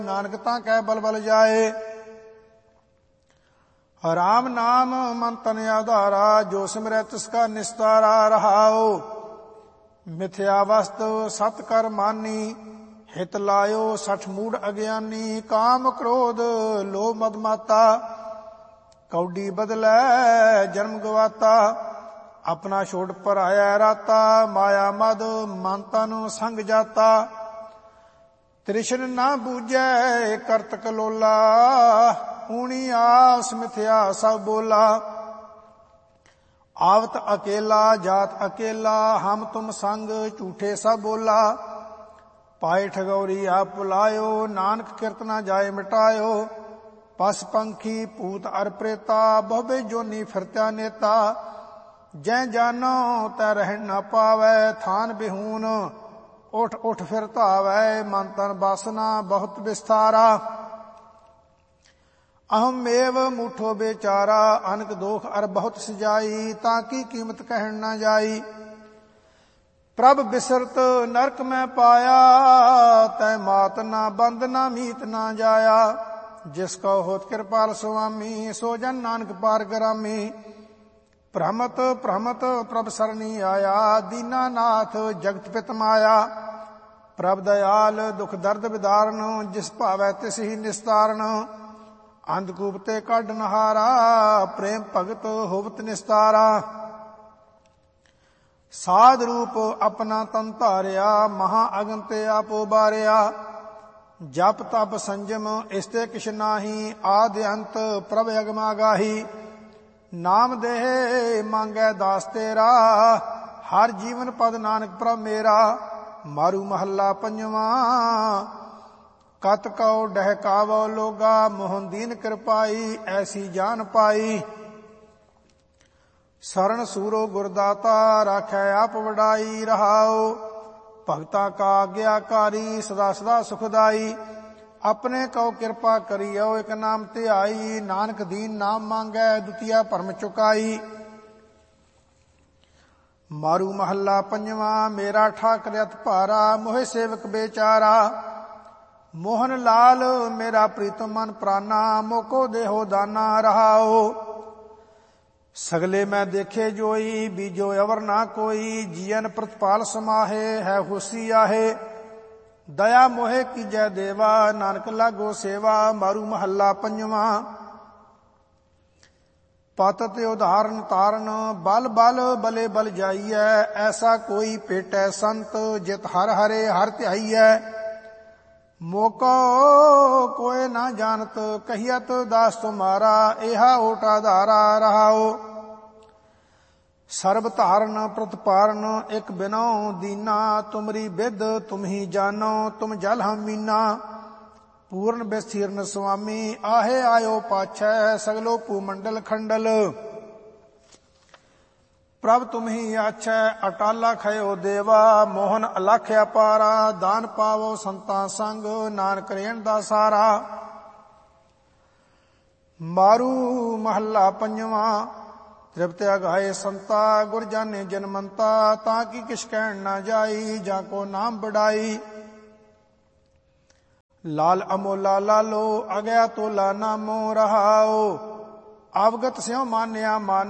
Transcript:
नानक तां कै बल बल जाए। राम नाम मन तन आधारा, जो सिमरै तिसका निस्तारा। रहाओ मिथ्या वस्तु सत कर मानी, हित लायो सठ मूढ़ अज्ञानी। काम क्रोध लोभ मद माता, कौडी बदलै जन्म गवाता। अपना छोड़ पर आया राता, माया मद मन तन संग जाता। तृष्ण ना बूझै करत कलोला, ऊणी आस मिथ्या सब बोला। आवत अकेला जात अकेला, हम तुम संग झूठे सब बोला। पाए ठगौरी आप बुलायो, नानक किरत ना जाए मिटायो। पस पंखी पूत अर प्रेता, बहुबे जोनी फिरत्या नेता। जै जानो तै रह न पावै, थान बिहून उठ उठ फिर धावै। मन तन बासना बहुत विस्तारा, अहम एव मूठो बेचारा। अनक दोख अर बहुत सजाई, ताकि कीमत कहन न जाई। प्रभ बिसरत नरक में पाया, तै मात ना बंद ना मीत ना जाया। जिसको होत कृपाल स्वामी, सो जन नानक पार ग्रामी। भ्रमत भ्रमत प्रभ सरनी आया, दीनानाथ जगत पित माया। प्रभ दयाल दुख दर्द विदारण, जिस भावै तिस ही निस्तारण। अंधकूप ते कढ नहारा, प्रेम भगत होवत निस्तारा। साध रूप अपना तन धारिया, महा अगन ते आप उबारिया। जप तप संजम इसते किछ नाही, आदि अंत प्रभ अगम आगाही। नाम देह मांगै दास तेरा, हर जीवन पद नानक प्रभ मेरा। मारू महला पंजवा, कत कौ डहकावो लोगा। मोहन दीन कृपाई, ऐसी जान पाई। शरण सूरो गुरदाता, राखै आप वडाई। रहाओ भगता का आज्ञाकारी, सदा सदा सुखदाई। अपने कौ कृपा करियो, एक नाम ध्याई। नानक दीन नाम मांगै, दुतिया भरम चुकाई। मारू महला पंजवा, मेरा ठाकर अत भारा। मोहे सेवक बेचारा, मोहन लाल मेरा प्रीतम मन प्राना। मोको देहो दाना। रहाओ सगले मैं देखे जोई, बीजो अवर ना कोई। जियन प्रतिपाल समाहे, है होसी आहे। दया मोहे कीजै देवा, नानक लागो सेवा। मारू महला पंजवा, पतत उदाहरण तारण। बल बल बले बल जाइयै, ऐसा कोई पेटै संत। जित हर हरे हर ध्याइयै, मोको कोय ना जानत। कहियत दास तुम्हारा, एहा ओटा धारा। रहाओ सर्ब धारण प्रतिपारण, एक बिनो दीना। तुमरी बिद तुम ही जानो, तुम जल हम मीना। पूर्ण विस्तीर्ण स्वामी, आहे आयो पाछै। सगलो भूमंडल खंडल, प्रभ तुम ही आछै। अटाला खयो देवा, मोहन अलख अपारा। दान पावो संता संग, नानक रेण दा सारा। मारू महला पंजवा, तृप्त अगाए संता। गुर जाने जनमंता, ताकि किछ कहन ना जाई। जाको नाम बढ़ाई, लाल अमोला लालो। अगया तोला नामो। रहाओ अवगत स्यों मान्या मान।